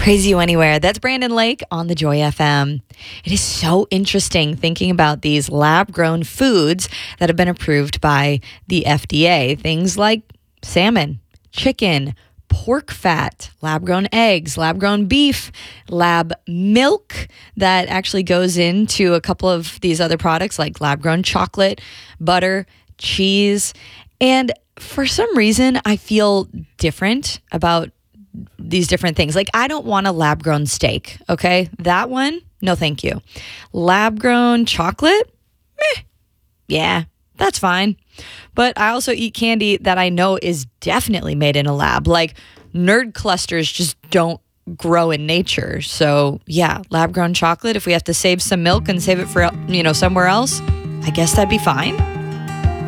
Crazy You Anywhere. That's Brandon Lake on the Joy FM. It is so interesting thinking about these lab-grown foods that have been approved by the FDA. Things like salmon, chicken, pork fat, lab-grown eggs, lab-grown beef, lab milk that actually goes into a couple of these other products like lab-grown chocolate, butter, cheese. And for some reason, I feel different about these different things. Like, I don't want a lab-grown steak, okay? That one, no thank you. Lab-grown chocolate? Yeah, that's fine. But I also eat candy that I know is definitely made in a lab. Like, nerd clusters just don't grow in nature. So, yeah, lab-grown chocolate, if we have to save some milk and save it for, somewhere else, I guess that'd be fine.